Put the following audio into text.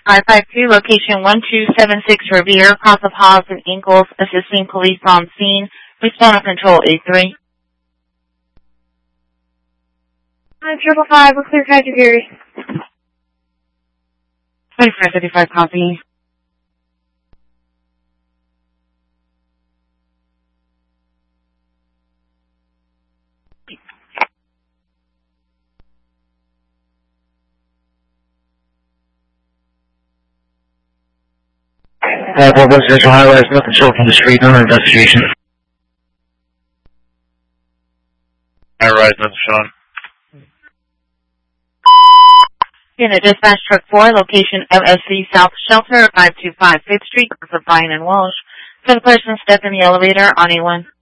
552, location 1276 Revere, Cross of Hobbs and Ingalls, assisting police on scene. Respond on control 83. 555, we're clear category. 2555, copy. Residential highway, no control from the street, no investigation. High-rise, that's Sean. Unit Dispatch Truck 4, location MSC South Shelter, 525 5th Street, of Bryan and Walsh. For the person step in the elevator on A1.